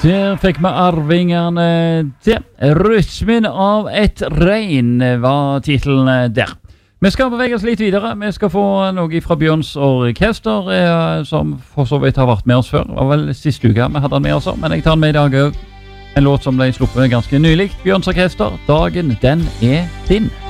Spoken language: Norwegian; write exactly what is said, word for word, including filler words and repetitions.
Der fikk vi arvingerne til. Rytmen av et regn var titelen der. Vi skal bevege oss litt videre. Vi skal få noe fra Bjørns orkester, eh, som for så vidt har vært med oss før. Det var vel siste uke vi hadde han med oss, men jeg tar den med i dag også. En låt som ble sluppet ganske nylig. Bjørns orkester, dagen den er din.